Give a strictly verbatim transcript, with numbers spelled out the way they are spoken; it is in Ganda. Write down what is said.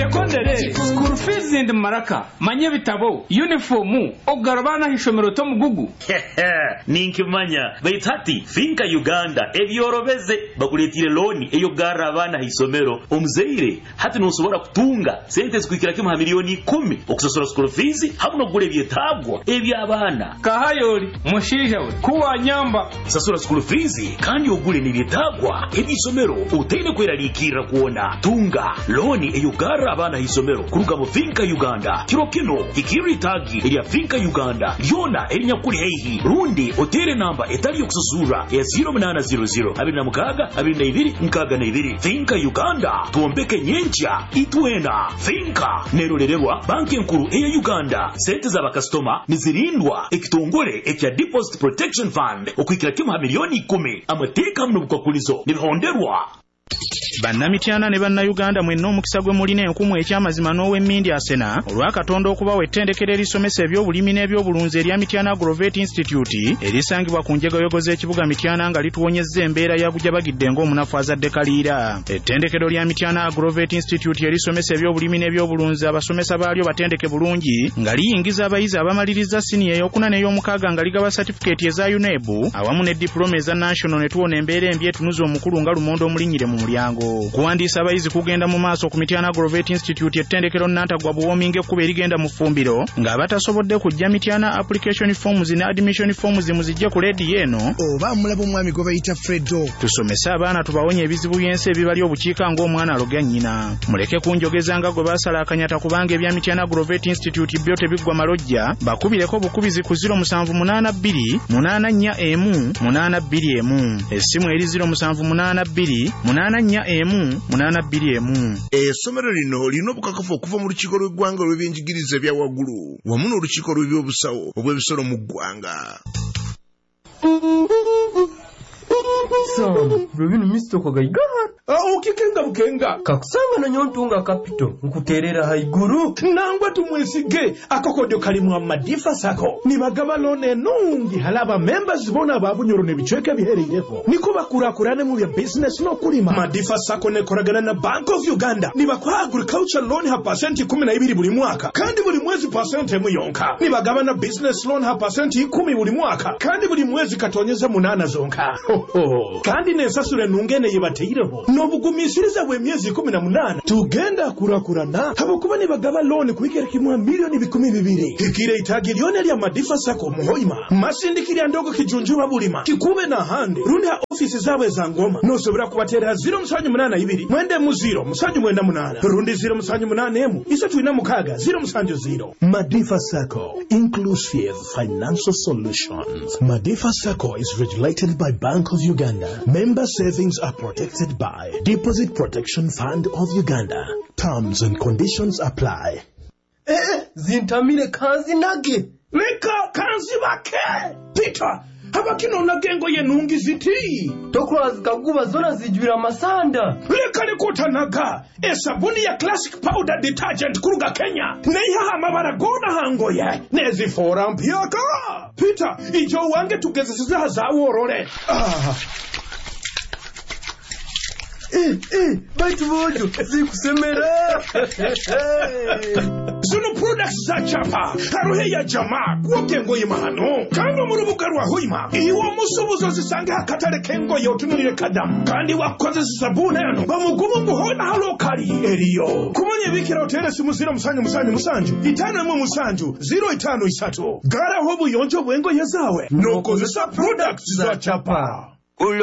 konde konde school fees and maraka manye bitabo uniform ogarabana hishomero to mugugu ninkimanya bayitati finka Uganda ebyorobeze bakuletire loan eyo garabana hisomero omuzeire hati nosobora kutunga sente zikwikira kimwe miliyoni kumi okusosora school fees habuno gure byetabwa ebyabana kahayoli mushije we kuwa nyamba sasura school fees kandi ogure nibyetabwa ebisomero utende kweralikira kuona tunga loan eyo garabana hisomero kuruga mu finka Uganda kirokino ikiri tagi eya finka Uganda yona erinya kuri heihi rundi otere namba etali okususura ya zero nine zero zero abiri na mukaga abiri na ibiri mukaga na ibiri finka Uganda tuombeke nyencha itwena finka nerorererwa banki nkuru eya Uganda sente za bakastoma nizirindwa ekitongore ekya deposit protection fund okwikira kimwe miliyoni kumi amateka mno bukakulizo nibihonderwa Bannamityana ne bannayuganda mwenna omukisa gwe mulina enkumu ekyamazima n'ow'emmindi asena olw'Akatonda okubawa ettendekero erisomesa ebyobulimi n'ebyobulunzi erya Mityana Agrovet Institute erisangibwa ku njegoyogo z'ekibuga Mityana nga lituwonyezza embeera ya bujabagidde ng'omunafu azadde kaliira. Ettendekero lya Mityana Agrovet Institute erisomesa ebyobulimi n'ebyobulunzi abasomesa baalyo batendeke bulungi nga liyingiza abayizi abamaliriza siniya ey'okuna n'ey'omukaaga nga ligaba certificate eza U N E B awamu ne diploma eza national ne tuwona embeera embi etunuza omukulu nga lumondo omulinyire mu mulyango. Kuwandiisa abayizi kugenda mu maaso ku Mityana Agrovet Institute ettendekero Nantagwa buwominga ekkuba erigenda mu ffumbiro ng'abatasobodde kujja Mityana application forms ne admission forms muzijje ku leedi eno oba mulabo omwami gwe bayita Fredo. Tusomese abaana tubawonye ebizibu by'ensi ebibali obukiika ng'omwana alogya nnyina. Muleke kunjogeza nga gwe baasala akanyata kubanga ebya Mityana Agrovet Institute byo tebiggwa malojja bakubireko bukubizi ku zero seven eight two munana nnya emu munana bbiri emu essimu eri zero seven eight two munana nnya emu munana bbiri emu. Essomero lino lino obukakafu okuva mu lukiiko lw'eggwanga olw'ebyenjigiriza ebya waggulu wamu n'olukiiko lw'ebyobusawo obw'ebisolo mu ggwanga. Sam, bwebino misto kwa gaigara. Ah, ukikenga bukenga. Kakusanga na nyontunga kapito, nkuterera haiguru. Nangwa tumwesige, akakodyo kalimu amadifa sako. Nibagaba lone nungi halaba members bona babunyoro nebichweke bihereireko. Niko bakurakurane mu bya business no kulima. Madifa sako ne koragana na Bank of Uganda. Nibakwa agriculture loan ha percent kumi na ibiri buli mwaka. Kandi buli mwezi percent muyonka. Nibagaba na business loan ha percent kumi buli mwaka. Kandi buli mwezi katonyeza munana zonka. Ho ho. Kandi nesasure nungene yebateireho. Nobugumisiriza bwe myezi kumi na munana. Tugenda kurakurana. Habukuba nibagaba loan kuikera kimwa milioni bikumi bibiri. Kikire itagi lyone lya Madifa Sako muhoima. Masindikiri ndogo kijunjuma bulima. Kikube na hande. Rundi ya ofisi zawe za ngoma. Nosobora kubatera zero musanju munana ibiri. Mwende mu zero musanju mwenda munana. Rundi zero musanju munana emu. Isa tuina mukaga zero musanju zero. Madifa Sako, inclusive financial solutions. Madifa Sako is regulated by Bank of Uganda. Member savings are protected by Deposit Protection Fund of Uganda. Terms and conditions apply. Eh, eh, zintamine kanzi nage. Leka kanzi bake. Peter, habakino nagengo yenungi ziti. Tokwa zikaguba zona zijwira masanda. Leka lekota naga. Esabuni ya classic powder detergent kuruga Kenya. Neiha mabara gona hango ye. Nezi fora mpiyaka. Peter, ijo wange tugezesiza za worore. Ah. Eh, eh, baitu bojo, zikusemera. Zunu products za chapa, haruhe ya jamaa, kuwa kengo imahano. Kando murubuga rwa huima, iwa musubuzo zisange hakatare kengo yotunulire kadamu. Kandi wakoze sabune yano, bamugumu muhona halokari eriyo. Kumonye bikira hotere simu zero musanju musanju musanju. Itano emu musanju, zero itano isatu. Gara hobu yonjo wengo yezawe. Noko zisa products za chapa.